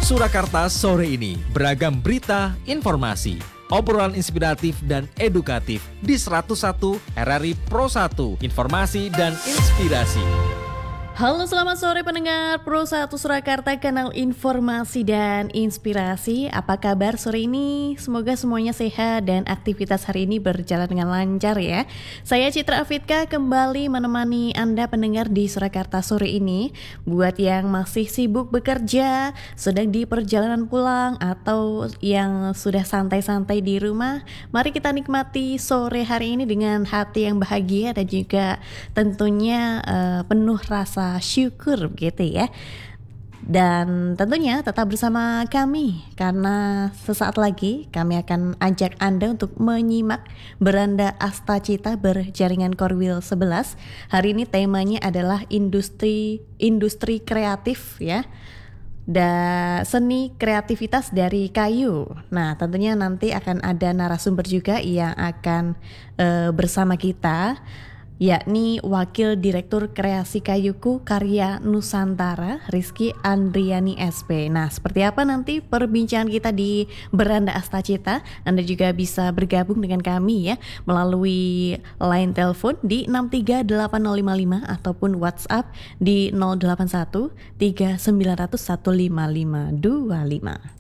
Surakarta sore ini, beragam berita, informasi, obrolan inspiratif dan edukatif di 101 RRI Pro 1, informasi dan inspirasi. Halo, selamat sore pendengar Pro 1 Surakarta, kanal informasi dan inspirasi. Apa kabar sore ini? Semoga semuanya sehat dan aktivitas hari ini berjalan dengan lancar ya. Saya Citra Afitka kembali menemani Anda pendengar di Surakarta sore ini. Buat yang masih sibuk bekerja, sedang di perjalanan pulang, atau yang sudah santai-santai di rumah, mari kita nikmati sore hari ini dengan hati yang bahagia dan juga tentunya penuh rasa syukur gitu ya. Dan tentunya tetap bersama kami, karena sesaat lagi kami akan ajak Anda untuk menyimak Beranda Astacita berjaringan Korwil 11. Hari ini temanya adalah industri kreatif ya, dan seni kreativitas dari kayu. Nah, tentunya nanti akan ada narasumber juga yang akan bersama kita, yakni Wakil Direktur Kreasi Kayuku Karya Nusantara, Rizky Andriani SP. Nah, seperti apa nanti perbincangan kita di Beranda Astacita? Anda juga bisa bergabung dengan kami ya, melalui line telepon di 63855 ataupun WhatsApp di 081 3900 15525.